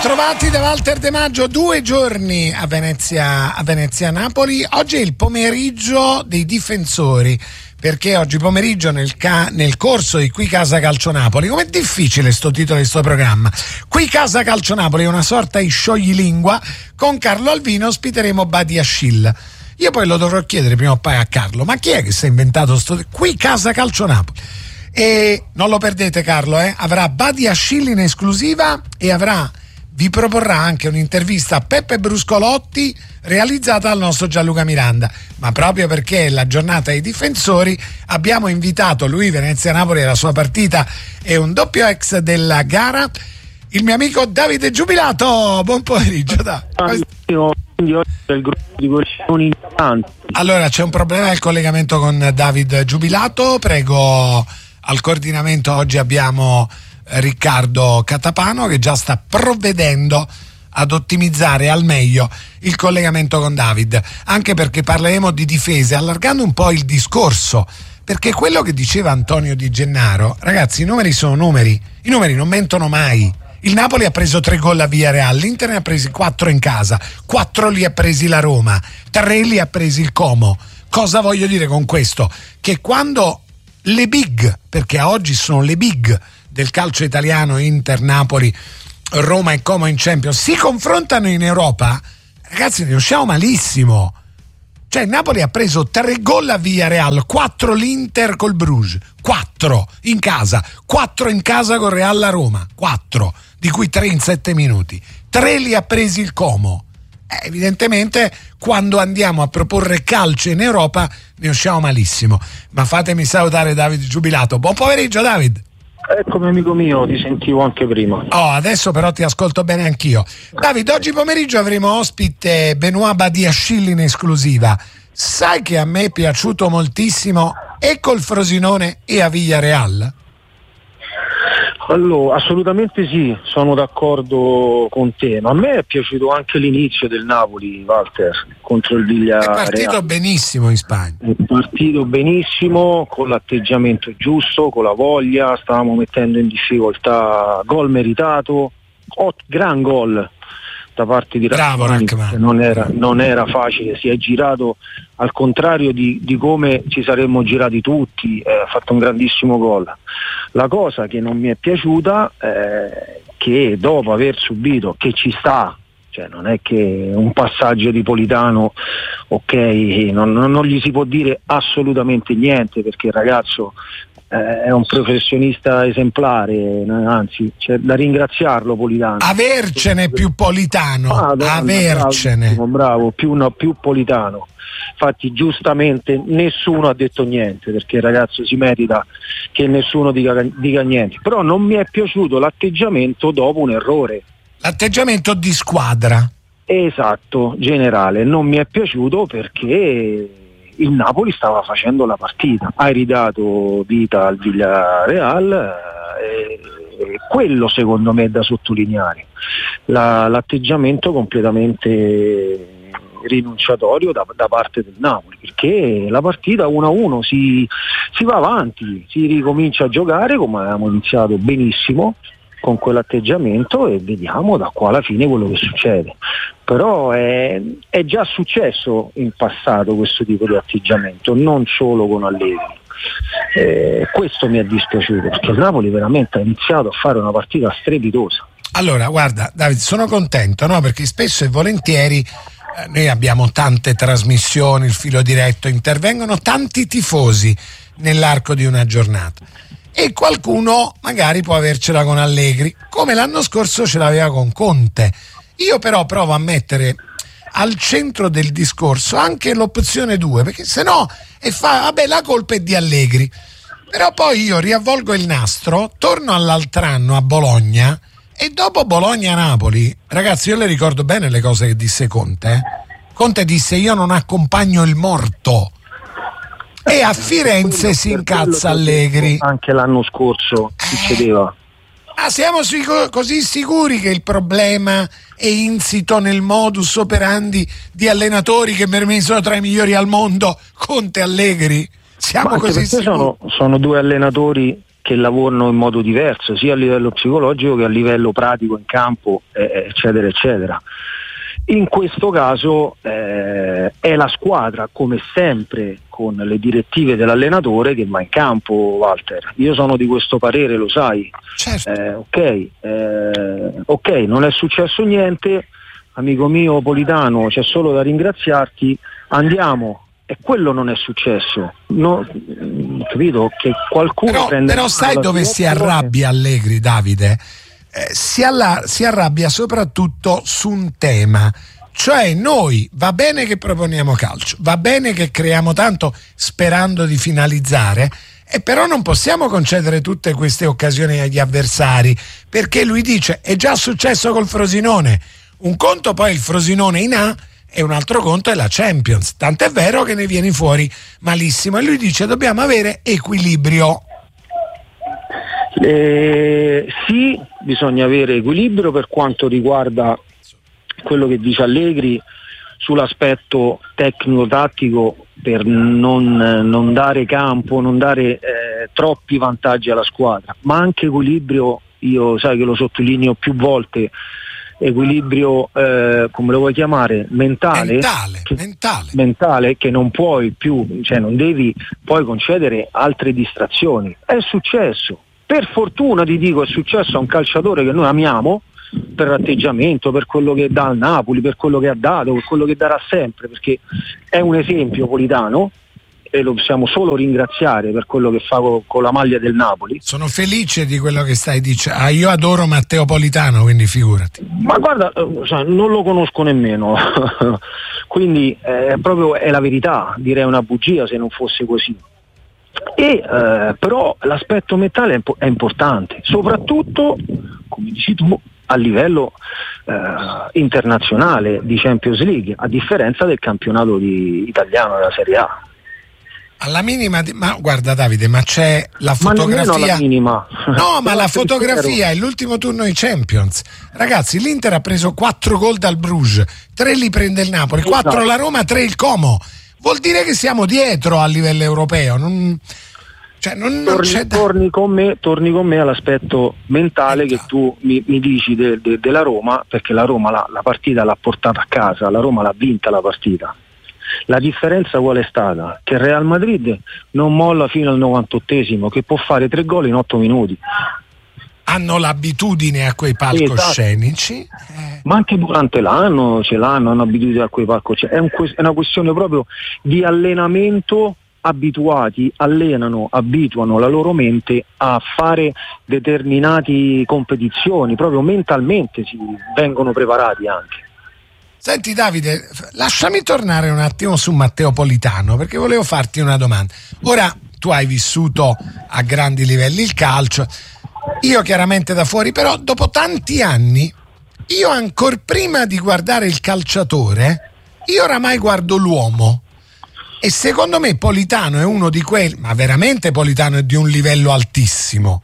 Bentrovati da Walter De Maggio, 2 giorni a Venezia Napoli. Oggi è il pomeriggio dei difensori, perché oggi pomeriggio nel corso di Qui Casa Calcio Napoli, com'è difficile sto titolo di sto programma, Qui Casa Calcio Napoli è una sorta di scioglilingua, con Carlo Alvino ospiteremo Badiashile. Io poi lo dovrò chiedere prima o poi a Carlo, ma chi è che si è inventato sto Qui Casa Calcio Napoli? E non lo perdete Carlo, avrà Badiashile in esclusiva e vi proporrà anche un'intervista a Peppe Bruscolotti realizzata dal nostro Gianluca Miranda, ma proprio perché è la giornata dei difensori abbiamo invitato lui, Venezia Napoli e la sua partita è un doppio ex della gara, il mio amico Davide Giubilato. Buon pomeriggio. Allora c'è un problema del collegamento con David Giubilato, prego. Al coordinamento oggi abbiamo Riccardo Catapano che già sta provvedendo ad ottimizzare al meglio il collegamento con David, anche perché parleremo di difese allargando un po' il discorso, perché quello che diceva Antonio Di Gennaro, ragazzi, i numeri sono numeri, i numeri non mentono mai. Il Napoli ha preso 3 gol a Villarreal, l'Inter ne ha presi 4 in casa, 4 li ha presi la Roma, 3 li ha presi il Como. Cosa voglio dire con questo? Che quando le big, perché oggi sono le big del calcio italiano, Inter, Napoli, Roma e Como in Champions, si confrontano in Europa, ragazzi, ne usciamo malissimo. Cioè Napoli ha preso 3 gol a Villarreal, 4 l'Inter col Bruges, 4 in casa, 4 in casa con Real la Roma, 4, di cui 3 in 7 minuti, 3 li ha presi il Como. Evidentemente quando andiamo a proporre calcio in Europa ne usciamo malissimo. Ma fatemi salutare Davide Giubilato. Buon pomeriggio David. Eccomi amico mio, ti sentivo anche prima. Adesso però ti ascolto bene anch'io. David, oggi pomeriggio avremo ospite Benoît Badiashile in esclusiva. Sai che a me è piaciuto moltissimo e col Frosinone e a Villarreal? Allora, assolutamente sì, sono d'accordo con te, ma a me è piaciuto anche l'inizio del Napoli, Walter, contro il Villarreal. È partito benissimo in Spagna. È partito benissimo, con l'atteggiamento giusto, con la voglia, stavamo mettendo in difficoltà, gol meritato, gran gol da parte di Rachmani, non era facile, si è girato al contrario di come ci saremmo girati tutti, ha fatto un grandissimo gol. La cosa che non mi è piaciuta è che dopo aver subito, che ci sta, cioè non è che un passaggio di Politano, ok, non gli si può dire assolutamente niente, perché il ragazzo è un professionista esemplare, anzi c'è da ringraziarlo Politano. Avercene più Politano, avercene. Bravo, più Politano. Infatti giustamente nessuno ha detto niente, perché il ragazzo si merita che nessuno dica niente, però non mi è piaciuto l'atteggiamento dopo un errore. L'atteggiamento di squadra. Esatto, generale, non mi è piaciuto perché il Napoli stava facendo la partita, hai ridato vita al Villarreal, quello secondo me è da sottolineare, l'atteggiamento completamente rinunciatorio da parte del Napoli, perché la partita 1-1 si va avanti, si ricomincia a giocare come avevamo iniziato benissimo con quell'atteggiamento e vediamo da qua alla fine quello che succede. Però è già successo in passato questo tipo di atteggiamento, non solo con Allegri. Questo mi è dispiaciuto, perché il Napoli veramente ha iniziato a fare una partita strepitosa. Allora guarda Davide, sono contento, no? Perché spesso e volentieri noi abbiamo tante trasmissioni, il filo diretto, intervengono tanti tifosi nell'arco di una giornata e qualcuno magari può avercela con Allegri, come l'anno scorso ce l'aveva con Conte. Io però provo a mettere al centro del discorso anche l'opzione 2, perché sennò vabbè, la colpa è di Allegri, però poi io riavvolgo il nastro, torno all'altro anno a Bologna e dopo Bologna-Napoli, ragazzi, io le ricordo bene le cose che disse Conte. Conte disse: io non accompagno il morto. E a Firenze si incazza Allegri. Anche l'anno scorso succedeva. Siamo così sicuri che il problema è insito nel modus operandi di allenatori che per me sono tra i migliori al mondo, Conte e Allegri? Siamo così sicuri? Sono 2 allenatori che lavorano in modo diverso, sia a livello psicologico che a livello pratico in campo, eccetera eccetera. In questo caso è la squadra, come sempre, con le direttive dell'allenatore, che va in campo, Walter. Io sono di questo parere, lo sai. Certo. Ok, non è successo niente, amico mio Politano, c'è solo da ringraziarti, andiamo. E quello non è successo, capito? Che qualcuno però sai dove si arrabbia Allegri, Davide? Si arrabbia soprattutto su un tema, cioè noi va bene che proponiamo calcio, va bene che creiamo tanto sperando di finalizzare, e però non possiamo concedere tutte queste occasioni agli avversari, perché lui dice è già successo col Frosinone, un conto poi il Frosinone in A e un altro conto è la Champions, tant'è vero che ne vieni fuori malissimo, e lui dice dobbiamo avere equilibrio. Sì, bisogna avere equilibrio per quanto riguarda quello che dice Allegri sull'aspetto tecnico-tattico, per non dare campo, non dare troppi vantaggi alla squadra, ma anche equilibrio, io sai che lo sottolineo più volte, equilibrio come lo vuoi chiamare, mentale, che non puoi più, cioè non devi poi concedere altre distrazioni. È successo, per fortuna ti dico, è successo a un calciatore che noi amiamo per l'atteggiamento, per quello che dà al Napoli, per quello che ha dato, per quello che darà sempre, perché è un esempio Politano e lo possiamo solo ringraziare per quello che fa con la maglia del Napoli. Sono felice di quello che stai dicendo. Io adoro Matteo Politano, quindi figurati. Ma guarda, non lo conosco nemmeno quindi proprio è la verità, direi una bugia se non fosse così. Però l'aspetto mentale è importante, soprattutto, come dici tu, a livello internazionale di Champions League, a differenza del campionato italiano della Serie A. Alla minima ma guarda Davide, ma c'è la fotografia. Ma alla minima. No, ma la fotografia è l'ultimo turno di Champions. Ragazzi, l'Inter ha preso 4 gol dal Bruges, 3 li prende il Napoli, 4 la Roma, 3 il Como. Vuol dire che siamo dietro a livello europeo. Torni con me all'aspetto mentale che tu mi dici della Roma, perché la Roma la partita l'ha portata a casa, la Roma l'ha vinta la partita. La differenza qual è stata? Che il Real Madrid non molla fino al 98esimo, che può fare 3 gol in 8 minuti. Hanno l'abitudine a quei palcoscenici, ma anche durante l'anno hanno abitudine a quei palcoscenici. È una questione proprio di allenamento, abituano la loro mente a fare determinate competizioni, proprio mentalmente si vengono preparati anche. Senti Davide, lasciami tornare un attimo su Matteo Politano, perché volevo farti una domanda. Ora, tu hai vissuto a grandi livelli il calcio, io chiaramente da fuori, però dopo tanti anni, io ancor prima di guardare il calciatore, io oramai guardo l'uomo. E secondo me Politano è uno di quelli, ma veramente Politano è di un livello altissimo.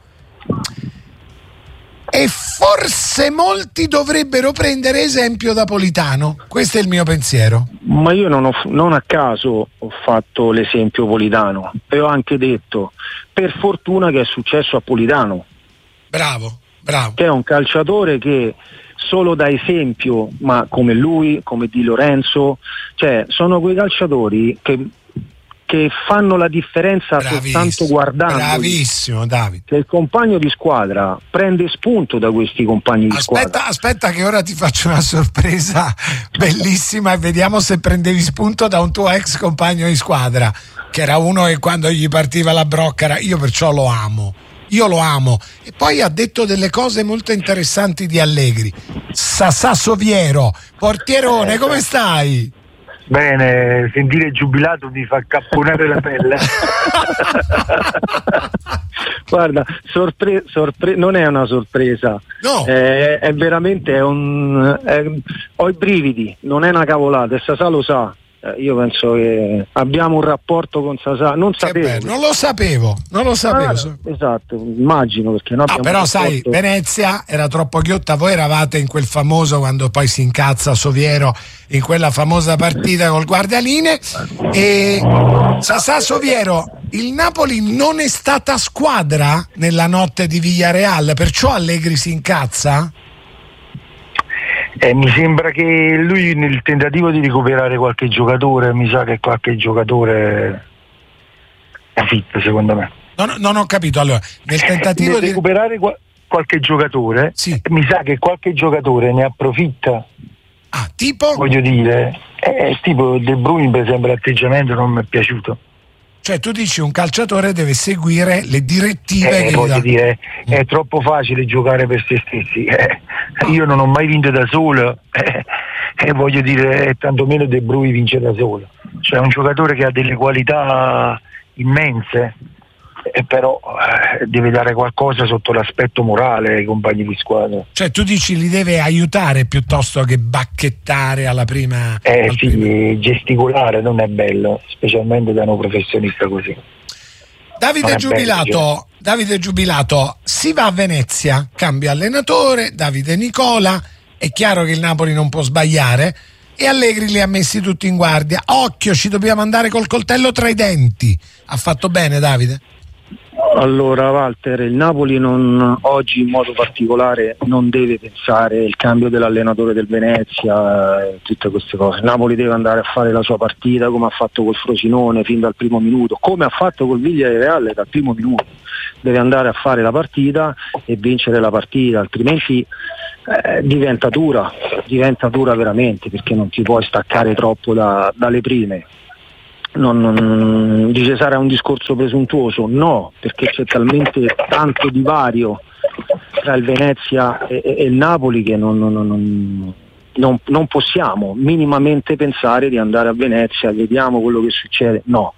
E forse molti dovrebbero prendere esempio da Politano. Questo è il mio pensiero. Ma io non a caso ho fatto l'esempio Politano e ho anche detto per fortuna che è successo a Politano. Bravo. Che è un calciatore che solo da esempio, ma come lui, come Di Lorenzo, cioè sono quei calciatori che fanno la differenza soltanto guardando. Bravissimo Davide. Che il compagno di squadra prende spunto da questi compagni di squadra. Aspetta che ora ti faccio una sorpresa bellissima e vediamo se prendevi spunto da un tuo ex compagno di squadra, che era uno che quando gli partiva la brocca, io perciò lo amo. E poi ha detto delle cose molto interessanti di Allegri. Sassà Soviero, portierone, come stai? Bene, sentire Giubilato mi fa capponare la pelle. Guarda, non è una sorpresa, no. È veramente ho i brividi, non è una cavolata, e Sassà lo sa. io penso che abbiamo un rapporto con Sasà, non lo sapevo. Esatto, immagino, perché noi abbiamo però un sai, rapporto... Venezia era troppo ghiotta, voi eravate in quel famoso, quando poi si incazza Soviero in quella famosa partita col guardialine, e Sasà Soviero, il Napoli non è stata squadra nella notte di Villarreal, perciò Allegri si incazza? Mi sembra che lui, nel tentativo di recuperare qualche giocatore, mi sa che qualche giocatore è fit, secondo me. Non ho capito. Allora, nel tentativo di recuperare qualche giocatore, sì, mi sa che qualche giocatore ne approfitta. Ah, tipo? Voglio dire, tipo De Bruyne, per esempio, l'atteggiamento non mi è piaciuto. Cioè tu dici un calciatore deve seguire le direttive che voglio dire, è troppo facile giocare per se stessi. Io non ho mai vinto da solo, voglio dire, tantomeno De Bruyne vince da solo. Cioè è un giocatore che ha delle qualità immense, però deve dare qualcosa sotto l'aspetto morale ai compagni di squadra. Cioè tu dici li deve aiutare piuttosto che bacchettare alla prima. Gesticolare non è bello, specialmente da un professionista così. Davide Giubilato, si va a Venezia, cambia allenatore, Davide Nicola, è chiaro che il Napoli non può sbagliare e Allegri li ha messi tutti in guardia. Occhio, ci dobbiamo andare col coltello tra i denti. Ha fatto bene Davide? Allora Walter, il Napoli oggi in modo particolare non deve pensare il cambio dell'allenatore del Venezia e tutte queste cose. Il Napoli deve andare a fare la sua partita come ha fatto col Frosinone fin dal primo minuto, come ha fatto col Villarreal dal primo minuto. Deve andare a fare la partita e vincere la partita, altrimenti diventa dura veramente, perché non ti puoi staccare troppo dalle prime. Dice sarà un discorso presuntuoso, no, perché c'è talmente tanto divario tra il Venezia e il Napoli che non possiamo minimamente pensare di andare a Venezia, vediamo quello che succede. No,